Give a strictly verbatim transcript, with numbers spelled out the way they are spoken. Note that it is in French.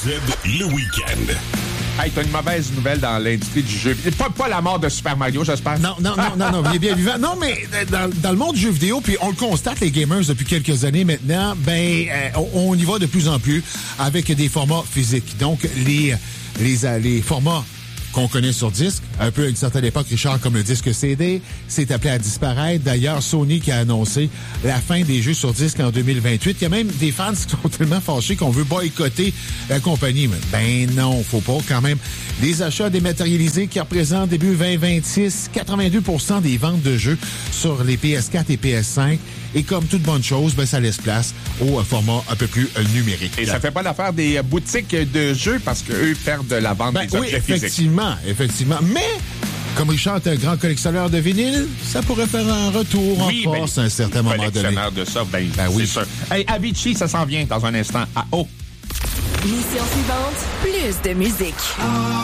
Z, le week-end. Hey, t'as une mauvaise nouvelle dans l'industrie du jeu. Pas, pas la mort de Super Mario, j'espère. Non, non, non, non, non, il est bien vivant. Non, mais dans, dans le monde du jeu vidéo, puis on le constate, les gamers, depuis quelques années maintenant, ben, euh, on, on y va de plus en plus avec des formats physiques. Donc, les, les, les formats qu'on connaît sur disque, un peu à une certaine époque, Richard, comme le disque C D, c'est appelé à disparaître. D'ailleurs, Sony qui a annoncé la fin des jeux sur disque en deux mille vingt-huit. Il y a même des fans qui sont tellement fâchés qu'on veut boycotter la compagnie. Mais ben non, faut pas quand même. Les achats dématérialisés qui représentent début vingt vingt-six, quatre-vingt-deux pour cent des ventes de jeux sur les P S quatre et P S cinq. Et comme toute bonne chose, ben ça laisse place au format un peu plus euh, numérique. Et ça fait pas l'affaire des boutiques de jeux parce qu'eux perdent de la vente ben, des oui, objets physiques. Effectivement, effectivement. Mais, comme Richard est un grand collectionneur de vinyle, ça pourrait faire un retour oui, en ben, force à un certain moment donné. Collectionneur de ça, ben, ben oui. c'est sûr. Hey, Avicii, ça s'en vient dans un instant à haut. Mission suivante, plus de musique.